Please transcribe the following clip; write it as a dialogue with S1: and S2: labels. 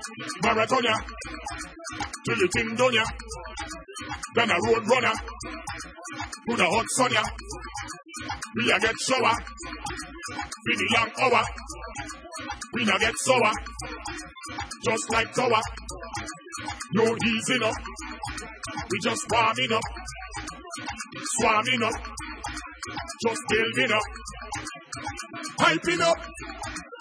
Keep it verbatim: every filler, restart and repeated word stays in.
S1: Marathon ya, till the thing done ya. Then a road runner, put a hot sun ya. We a get shower, for the long hour. We not get sour, just like tower. No easing up, we just warming up, swarming up, just building up, piping up.